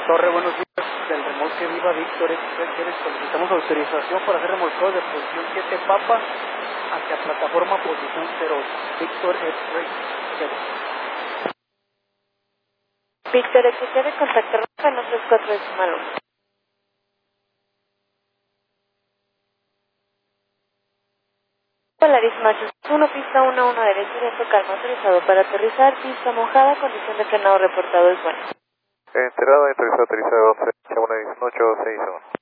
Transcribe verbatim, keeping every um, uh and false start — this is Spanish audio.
Torre, buenos días. Del remolque Viva Víctor X tres, solicitamos autorización para hacer remolcado de posición siete Papa hacia plataforma posición cero ocho. Víctor X tres. Víctor X tres, contacto roja, no tres cuatro decimal uno. Polaris Macho uno, pista uno uno derecho, viento calma autorizado para aterrizar, pista mojada, condición de frenado reportado es buena. Enterado, autorizado, autorizado, fecha uno dieciocho seis uno.